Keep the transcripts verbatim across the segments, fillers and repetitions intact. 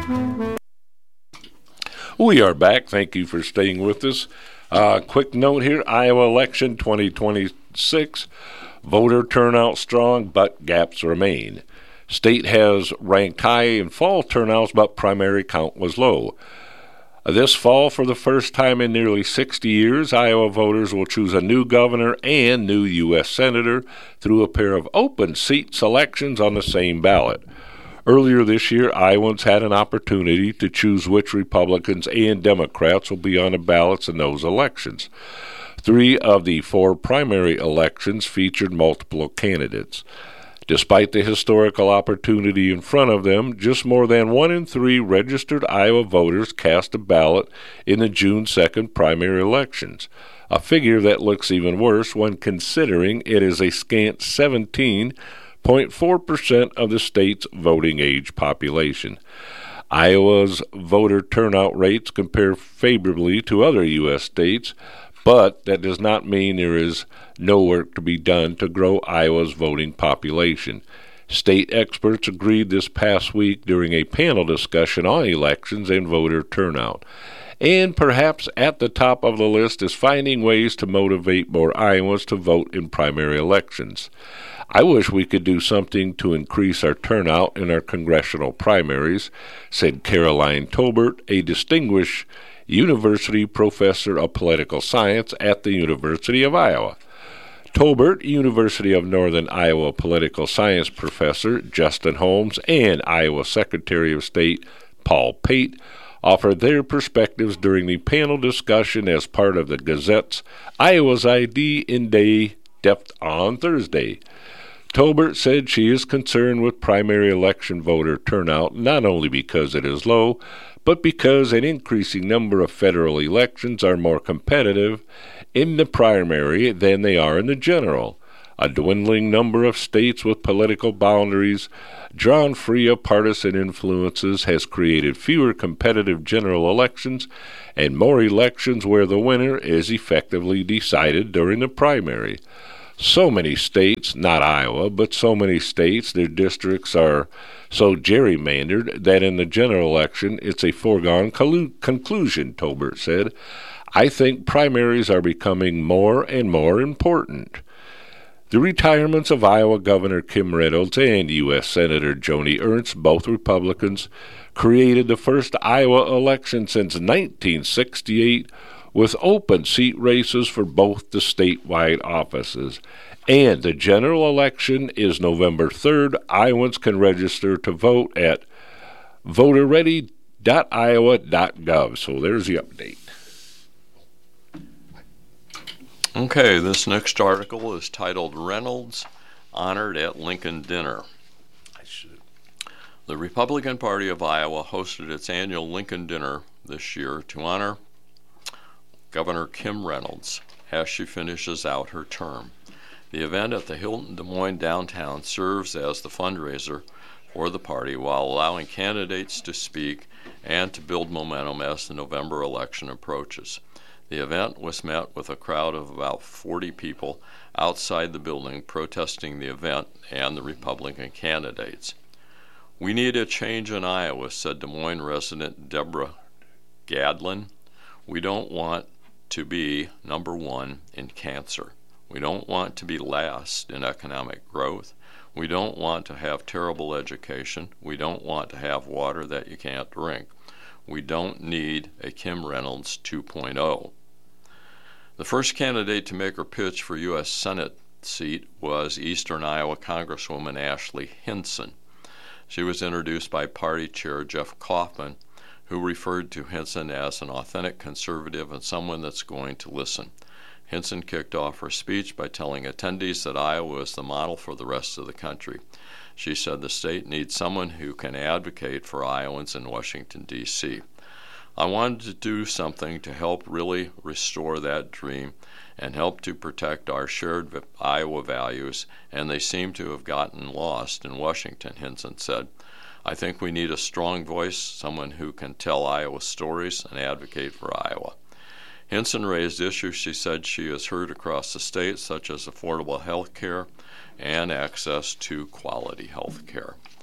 We are back. Thank you for staying with us. Uh, quick note here, Iowa election twenty twenty-six. Voter turnout strong, but gaps remain. State has ranked high in fall turnouts, but primary count was low. This fall, for the first time in nearly sixty years, Iowa voters will choose a new governor and new U S senator through a pair of open seat selections on the same ballot. Earlier this year, Iowans had an opportunity to choose which Republicans and Democrats will be on the ballots in those elections. Three of the four primary elections featured multiple candidates. Despite the historical opportunity in front of them, just more than one in three registered Iowa voters cast a ballot in the June second primary elections, a figure that looks even worse when considering it is a scant seventeen point four percent of the state's voting age population. Iowa's voter turnout rates compare favorably to other U S states, but that does not mean there is no work to be done to grow Iowa's voting population. State experts agreed this past week during a panel discussion on elections and voter turnout. And perhaps at the top of the list is finding ways to motivate more Iowans to vote in primary elections. I wish we could do something to increase our turnout in our congressional primaries, said Caroline Tolbert, a distinguished university professor of political science at the University of Iowa. Tolbert, University of Northern Iowa political science professor Justin Holmes, and Iowa Secretary of State Paul Pate offered their perspectives during the panel discussion as part of the Gazette's Iowa's I D in Day Depth on Thursday. Tolbert said she is concerned with primary election voter turnout not only because it is low, but because an increasing number of federal elections are more competitive in the primary than they are in the general. A dwindling number of states with political boundaries drawn free of partisan influences has created fewer competitive general elections and more elections where the winner is effectively decided during the primary. So many states, not Iowa, but so many states, their districts are so gerrymandered that in the general election it's a foregone collu- conclusion, Tolbert said. I think primaries are becoming more and more important. The retirements of Iowa Governor Kim Reynolds and U S Senator Joni Ernst, both Republicans, created the first Iowa election since nineteen sixty-eight with open seat races for both the statewide offices. And the general election is November third. Iowans can register to vote at voter ready dot iowa dot gov. So there's the update. Okay, this next article is titled Reynolds Honored at Lincoln Dinner. I should. The Republican Party of Iowa hosted its annual Lincoln Dinner this year to honor Governor Kim Reynolds as she finishes out her term. The event at the Hilton Des Moines downtown serves as the fundraiser for the party while allowing candidates to speak and to build momentum as the November election approaches. The event was met with a crowd of about forty people outside the building protesting the event and the Republican candidates. We need a change in Iowa, said Des Moines resident Deborah Gadlin. We don't want to be number one in cancer. We don't want to be last in economic growth. We don't want to have terrible education. We don't want to have water that you can't drink. We don't need a Kim Reynolds two point oh. The first candidate to make her pitch for U S Senate seat was Eastern Iowa Congresswoman Ashley Hinson. She was introduced by party chair Jeff Kaufman, who referred to Hinson as an authentic conservative and someone that's going to listen. Hinson kicked off her speech by telling attendees that Iowa is the model for the rest of the country. She said the state needs someone who can advocate for Iowans in Washington, D C I wanted to do something to help really restore that dream and help to protect our shared Iowa values, and they seem to have gotten lost in Washington, Hinson said. I think we need a strong voice, someone who can tell Iowa stories and advocate for Iowa. Hinson raised issues she said she has heard across the state, such as affordable health care and access to quality health care.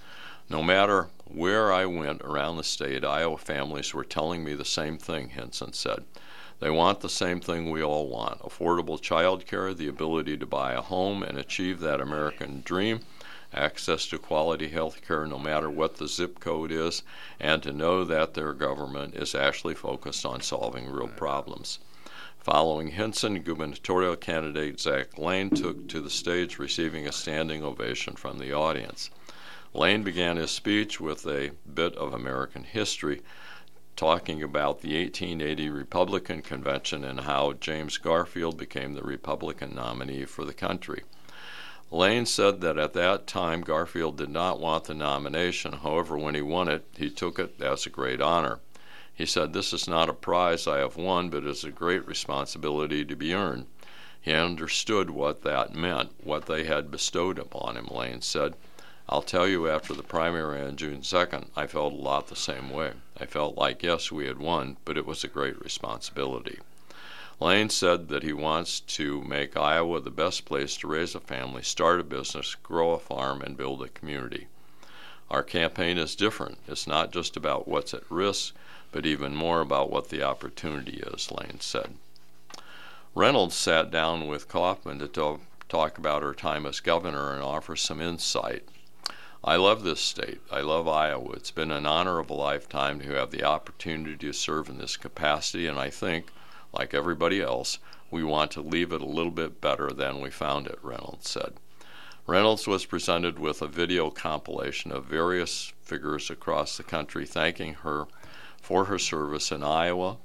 No matter where I went around the state, Iowa families were telling me the same thing, Hinson said. They want the same thing we all want: affordable child care, the ability to buy a home and achieve that American dream, access to quality health care no matter what the zip code is, and to know that their government is actually focused on solving real problems. Following Hinson, gubernatorial candidate Zach Lane took to the stage, receiving a standing ovation from the audience. Lane began his speech with a bit of American history, talking about the eighteen eighty Republican Convention and how James Garfield became the Republican nominee for the country. Lane said that at that time Garfield did not want the nomination. However, when he won it, he took it as a great honor. He said, "This is not a prize I have won, but it is a great responsibility to be earned." He understood what that meant, what they had bestowed upon him, Lane said. "I'll tell you, after the primary on June second, I felt a lot the same way. I felt like, yes, we had won, but it was a great responsibility." Lane said that he wants to make Iowa the best place to raise a family, start a business, grow a farm, and build a community. "Our campaign is different. It's not just about what's at risk, but even more about what the opportunity is," Lane said. Reynolds sat down with Kaufman to talk, talk about her time as governor and offer some insight. "I love this state. I love Iowa. It's been an honor of a lifetime to have the opportunity to serve in this capacity, and I think, like everybody else, we want to leave it a little bit better than we found it," Reynolds said. Reynolds was presented with a video compilation of various figures across the country thanking her for her service in Iowa,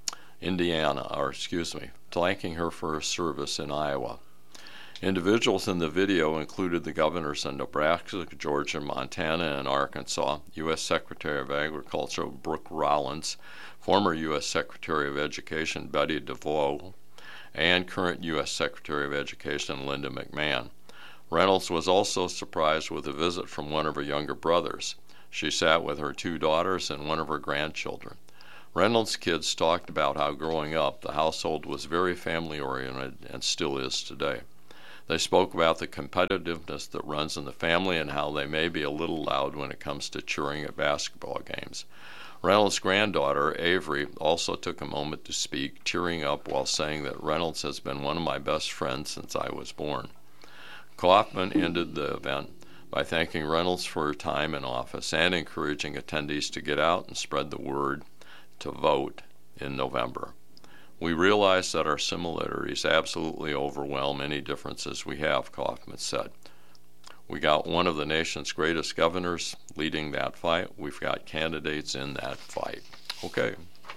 Indiana, or excuse me, thanking her for her service in Iowa. Individuals in the video included the governors of Nebraska, Georgia, Montana, and Arkansas, U S Secretary of Agriculture Brooke Rollins, former U S Secretary of Education Betty DeVoe, and current U S Secretary of Education Linda McMahon. Reynolds was also surprised with a visit from one of her younger brothers. She sat with her two daughters and one of her grandchildren. Reynolds' kids talked about how growing up, the household was very family-oriented and still is today. They spoke about the competitiveness that runs in the family and how they may be a little loud when it comes to cheering at basketball games. Reynolds' granddaughter, Avery, also took a moment to speak, tearing up while saying that Reynolds has been one of my best friends since I was born. Kaufman ended the event by thanking Reynolds for her time in office and encouraging attendees to get out and spread the word to vote in November. "We realize that our similarities absolutely overwhelm any differences we have," Kaufman said. "We got one of the nation's greatest governors leading that fight. We've got candidates in that fight." Okay.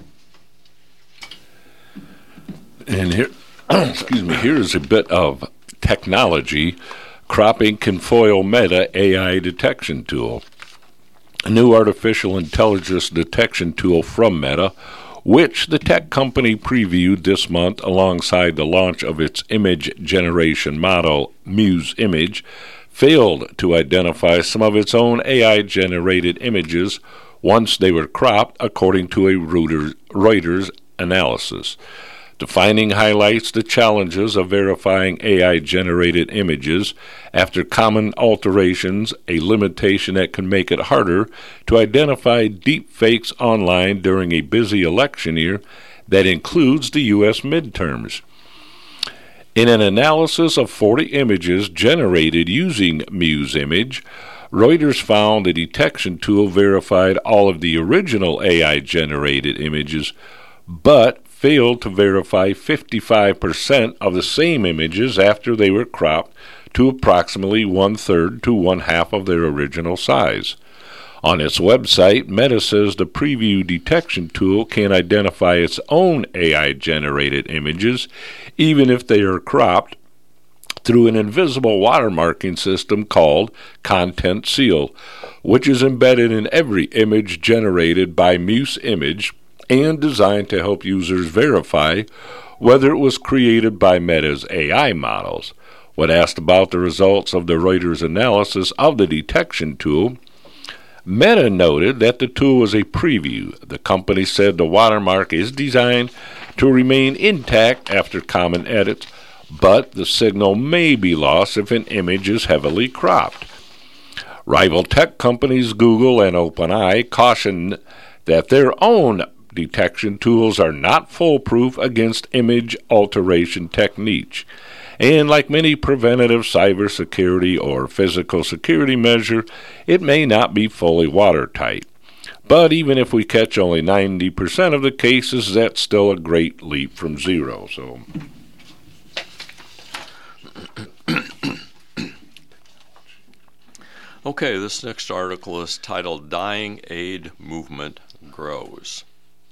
And here, excuse me, here is a bit of technology. Cropping can foil Meta A I detection tool. A new artificial intelligence detection tool from Meta, which the tech company previewed this month alongside the launch of its image generation model, Muse Image, failed to identify some of its own A I-generated images once they were cropped, according to a Reuters analysis. The finding highlights the challenges of verifying A I-generated images after common alterations, a limitation that can make it harder to identify deep fakes online during a busy election year that includes the U S midterms. In an analysis of forty images generated using Muse Image, Reuters found the detection tool verified all of the original A I-generated images, but failed to verify fifty-five percent of the same images after they were cropped to approximately one-third to one-half of their original size. On its website, Meta says the preview detection tool can identify its own A I-generated images, even if they are cropped, through an invisible watermarking system called Content Seal, which is embedded in every image generated by Muse Image and designed to help users verify whether it was created by Meta's A I models. When asked about the results of the Reuters analysis of the detection tool, Meta noted that the tool was a preview. The company said the watermark is designed to remain intact after common edits, but the signal may be lost if an image is heavily cropped. Rival tech companies Google and OpenAI caution that their own detection tools are not foolproof against image alteration techniques. And like many preventative cybersecurity or physical security measure, it may not be fully watertight. But even if we catch only ninety percent of the cases, that's still a great leap from zero. So, okay, this next article is titled Dying Aid Movement Grows.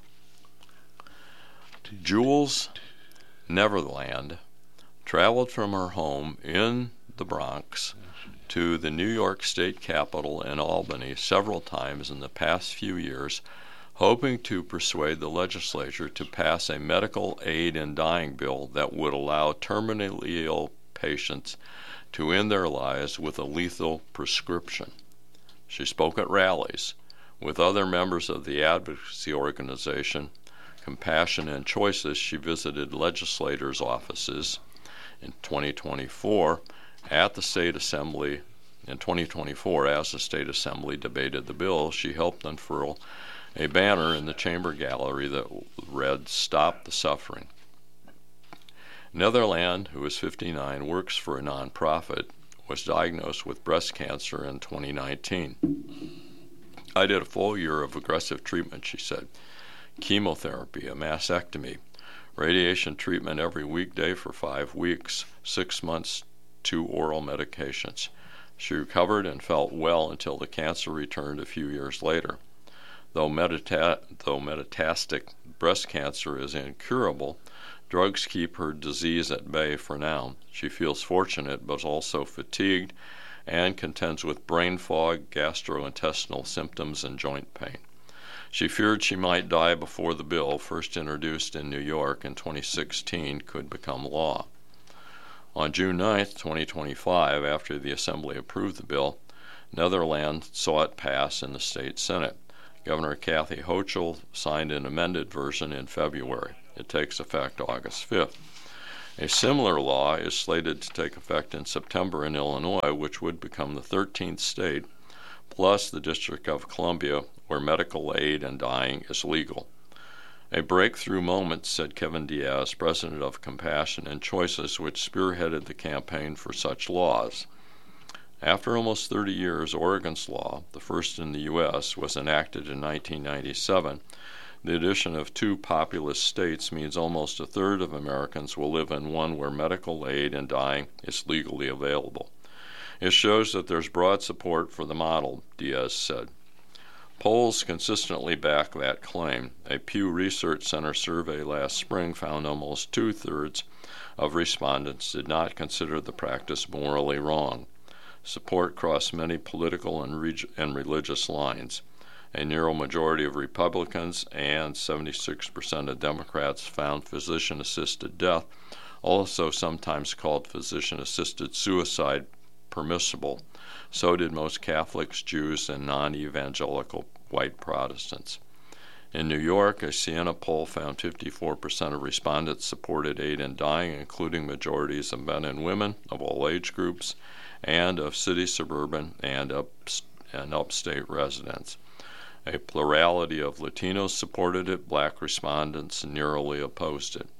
Jules Neverland traveled from her home in the Bronx to the New York State Capitol in Albany several times in the past few years, hoping to persuade the legislature to pass a medical aid in dying bill that would allow terminally ill patients to end their lives with a lethal prescription. She spoke at rallies with other members of the advocacy organization Compassion and Choices. She visited legislators' offices in twenty twenty-four at the State Assembly. In twenty twenty-four, as the State Assembly debated the bill, she helped unfurl a banner in the chamber gallery that read, "Stop the Suffering." Netherland, who is fifty-nine, works for a nonprofit, was diagnosed with breast cancer in twenty nineteen. "I did a full year of aggressive treatment," she said. "Chemotherapy, a mastectomy, radiation treatment every weekday for five weeks, six months, two oral medications. She recovered and felt well until the cancer returned a few years later. Though, metata- though metastatic breast cancer is incurable, drugs keep her disease at bay for now. She feels fortunate but also fatigued and contends with brain fog, gastrointestinal symptoms, and joint pain. She feared she might die before the bill, first introduced in New York in twenty sixteen, could become law. On June ninth, twenty twenty-five, after the Assembly approved the bill, Netherland saw it pass in the state Senate. Governor Kathy Hochul signed an amended version in February. It takes effect August fifth. A similar law is slated to take effect in September in Illinois, which would become the thirteenth state, plus the District of Columbia, where medical aid in dying is legal. A breakthrough moment, said Kevin Diaz, president of Compassion and Choices, which spearheaded the campaign for such laws. After almost thirty years, Oregon's law, the first in the U S, was enacted in nineteen ninety-seven. The addition of two populous states means almost a third of Americans will live in one where medical aid in dying is legally available. It shows that there's broad support for the model, Diaz said. Polls consistently back that claim. A Pew Research Center survey last spring found almost two-thirds of respondents did not consider the practice morally wrong. Support crossed many political and, reg- and religious lines. A narrow majority of Republicans and seventy-six percent of Democrats found physician-assisted death, also sometimes called physician-assisted suicide, permissible. So did most Catholics, Jews, and non-evangelical white Protestants. In New York, a Siena poll found fifty-four percent of respondents supported aid in dying, including majorities of men and women of all age groups, and of city, suburban, and, up, and upstate residents. A plurality of Latinos supported it. Black respondents narrowly opposed it.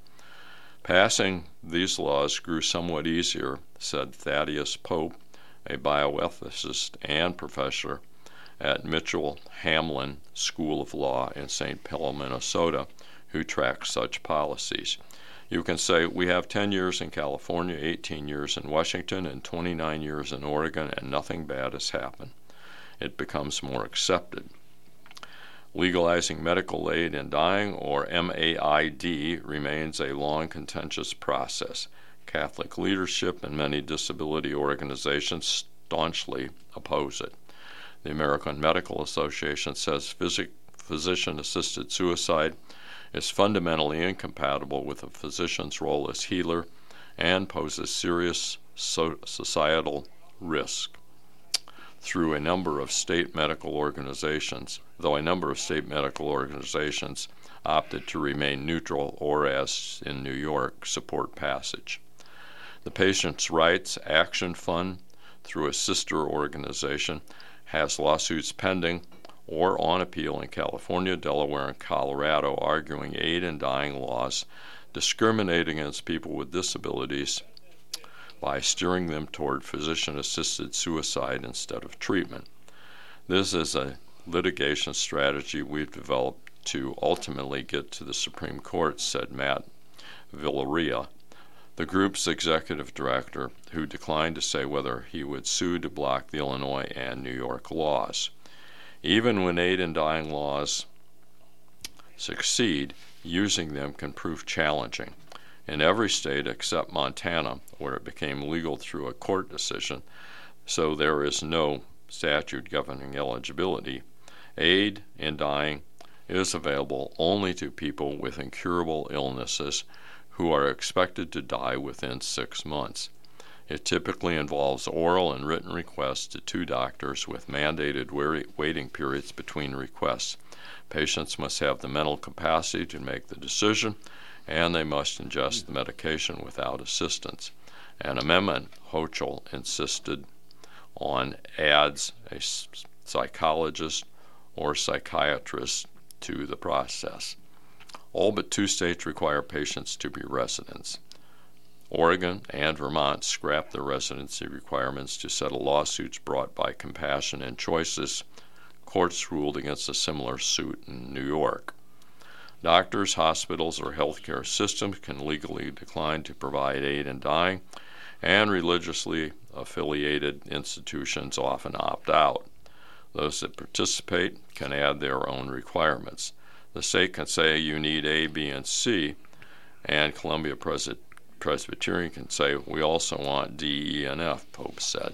Passing these laws grew somewhat easier, said Thaddeus Pope, a bioethicist and professor at Mitchell Hamlin School of Law in Saint Paul, Minnesota, who tracks such policies. You can say we have ten years in California, eighteen years in Washington, and twenty-nine years in Oregon, and nothing bad has happened. It becomes more accepted. Legalizing medical aid in dying, or M A I D, remains a long, contentious process. Catholic leadership and many disability organizations staunchly oppose it. The American Medical Association says physic- physician-assisted suicide is fundamentally incompatible with a physician's role as healer and poses serious so- societal risk. Through a number of state medical organizations, though a number of state medical organizations opted to remain neutral or, as in New York, support passage. The Patients' Rights Action Fund through a sister organization, has lawsuits pending or on appeal in California, Delaware, and Colorado, arguing aid in dying laws discriminate against people with disabilities by steering them toward physician-assisted suicide instead of treatment. This is a litigation strategy we've developed to ultimately get to the Supreme Court, said Matt Villaria, the group's executive director, who declined to say whether he would sue to block the Illinois and New York laws. Even when aid in dying laws succeed, using them can prove challenging. In every state except Montana, where it became legal through a court decision, so there is no statute governing eligibility, aid in dying is available only to people with incurable illnesses who are expected to die within six months. It typically involves oral and written requests to two doctors with mandated waiting periods between requests. Patients must have the mental capacity to make the decision, and they must ingest the medication without assistance. An amendment, Hochul insisted on, adds a psychologist or psychiatrist to the process. All but two states require patients to be residents. Oregon and Vermont scrapped their residency requirements to settle lawsuits brought by Compassion and Choices. Courts ruled against a similar suit in New York. Doctors, hospitals, or healthcare systems can legally decline to provide aid in dying, and religiously affiliated institutions often opt out. Those that participate can add their own requirements. The state can say you need A, B, and C, and Columbia Pres- Presbyterian can say we also want D, E, and F, Pope said.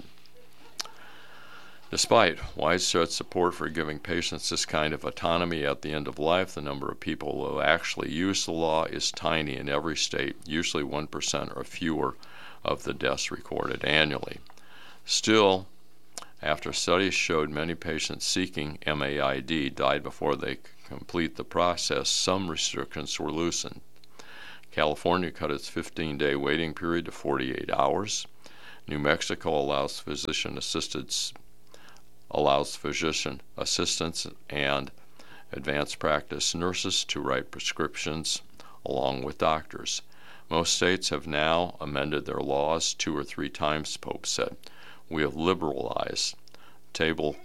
Despite widespread support for giving patients this kind of autonomy at the end of life, the number of people who actually use the law is tiny in every state, usually one percent or fewer of the deaths recorded annually. Still, after studies showed many patients seeking M A I D died before they could complete the process, some restrictions were loosened. California cut its fifteen-day waiting period to forty-eight hours. New Mexico allows physician assistants allows physician assistants and advanced practice nurses to write prescriptions along with doctors. Most states have now amended their laws two or three times, Pope said. We have liberalized. Table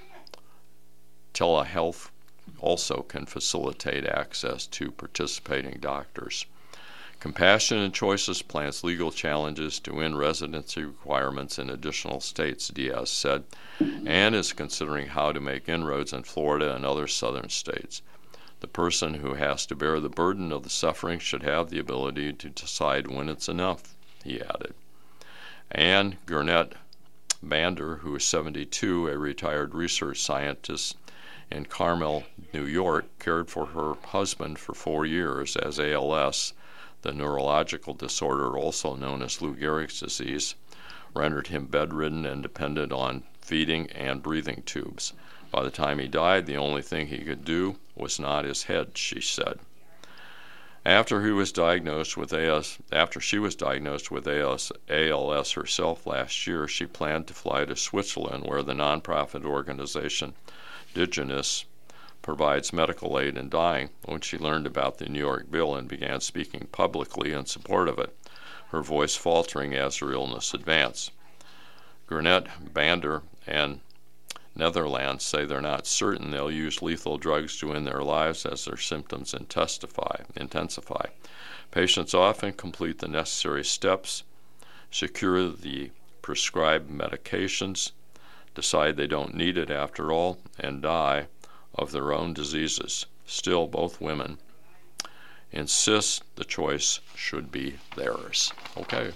telehealth also can facilitate access to participating doctors. Compassion and Choices plans legal challenges to end residency requirements in additional states, Diaz said, and is considering how to make inroads in Florida and other southern states. The person who has to bear the burden of the suffering should have the ability to decide when it's enough, he added. Anne Gurnett Bander, who is seventy-two, a retired research scientist in Carmel, New York, cared for her husband for four years as A L S, the neurological disorder also known as Lou Gehrig's disease, rendered him bedridden and dependent on feeding and breathing tubes. By the time he died, the only thing he could do was nod his head, she said. After he was diagnosed with A S, after she was diagnosed with A L S herself last year, she planned to fly to Switzerland, where the nonprofit organization Digenus provides medical aid in dying, when she learned about the New York bill and began speaking publicly in support of it, her voice faltering as her illness advanced. Gurnett Bander and Netherlands say they're not certain they'll use lethal drugs to end their lives as their symptoms intensify. intensify. Patients often complete the necessary steps, secure the prescribed medications, decide they don't need it after all, and die of their own diseases. Still, both women insist the choice should be theirs. Okay.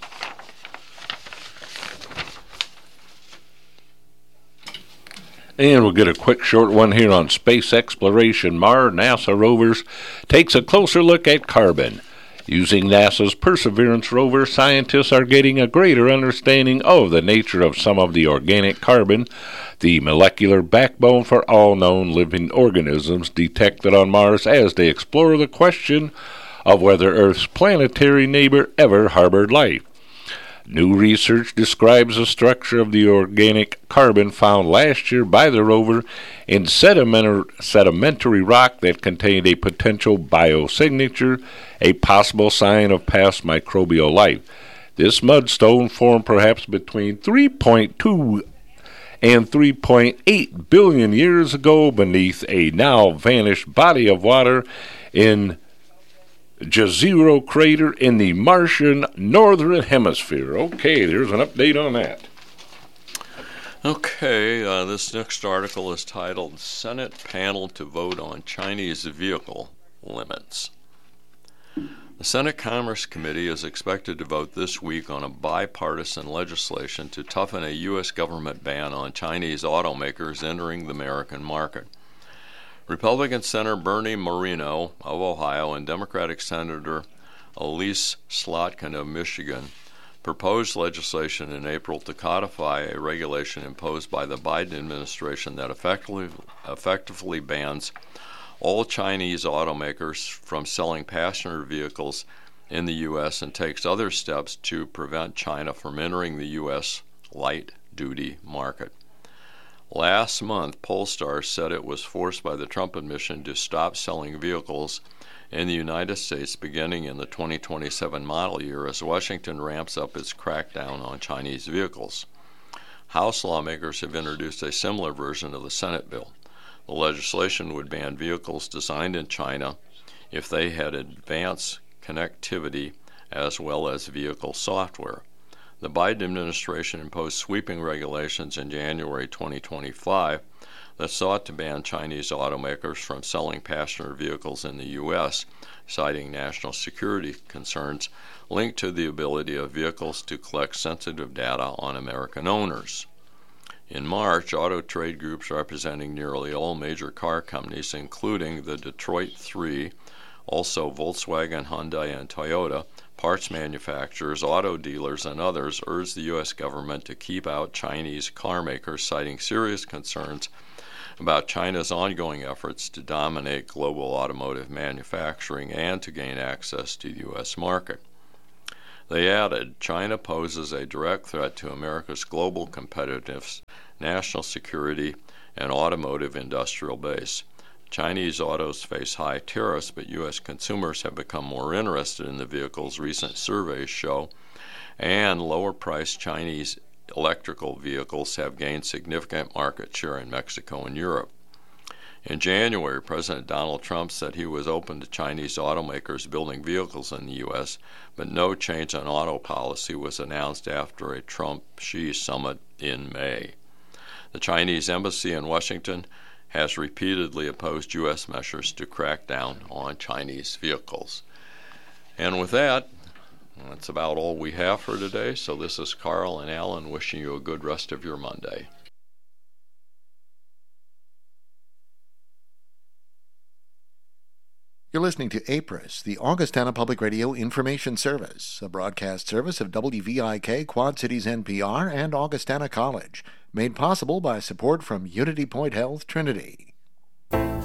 And we'll get a quick short one here on space exploration. Mars NASA rovers takes a closer look at carbon. Using NASA's Perseverance rover, scientists are getting a greater understanding of the nature of some of the organic carbon, the molecular backbone for all known living organisms detected on Mars, as they explore the question of whether Earth's planetary neighbor ever harbored life. New research describes the structure of the organic carbon found last year by the rover in sedimentar- sedimentary rock that contained a potential biosignature, a possible sign of past microbial life. This mudstone formed perhaps between three point two and three point eight billion years ago beneath a now vanished body of water in Jezero crater in the Martian Northern Hemisphere. Okay, there's an update on that. Okay, uh, this next article is titled Senate Panel to Vote on Chinese Vehicle Limits. The Senate Commerce Committee is expected to vote this week on a bipartisan legislation to toughen a U S government ban on Chinese automakers entering the American market. Republican Senator Bernie Moreno of Ohio and Democratic Senator Elise Slotkin of Michigan proposed legislation in April to codify a regulation imposed by the Biden administration that effectively, effectively bans all Chinese automakers from selling passenger vehicles in the U S and takes other steps to prevent China from entering the U S light-duty market. Last month, Polestar said it was forced by the Trump administration to stop selling vehicles in the United States beginning in the twenty twenty-seven model year as Washington ramps up its crackdown on Chinese vehicles. House lawmakers have introduced a similar version of the Senate bill. The legislation would ban vehicles designed in China if they had advanced connectivity as well as vehicle software. The Biden administration imposed sweeping regulations in January twenty twenty-five that sought to ban Chinese automakers from selling passenger vehicles in the U S, citing national security concerns linked to the ability of vehicles to collect sensitive data on American owners. In March, auto trade groups representing nearly all major car companies, including the Detroit Three, also Volkswagen, Hyundai, and Toyota, parts manufacturers, auto dealers, and others urged the U S government to keep out Chinese car makers, citing serious concerns about China's ongoing efforts to dominate global automotive manufacturing and to gain access to the U S market. They added, China poses a direct threat to America's global competitiveness, national security, and automotive industrial base. Chinese autos face high tariffs, but U S consumers have become more interested in the vehicles, recent surveys show, and lower-priced Chinese electrical vehicles have gained significant market share in Mexico and Europe. In January, President Donald Trump said he was open to Chinese automakers building vehicles in the U S, but no change on auto policy was announced after a Trump-Xi summit in May. The Chinese embassy in Washington has repeatedly opposed U S measures to crack down on Chinese vehicles. And with that, that's about all we have for today. So this is Carl and Alan wishing you a good rest of your Monday. You're listening to A P R I S, the Augustana Public Radio Information Service, a broadcast service of W V I K, Quad Cities N P R, and Augustana College, made possible by support from Unity Point Health Trinity.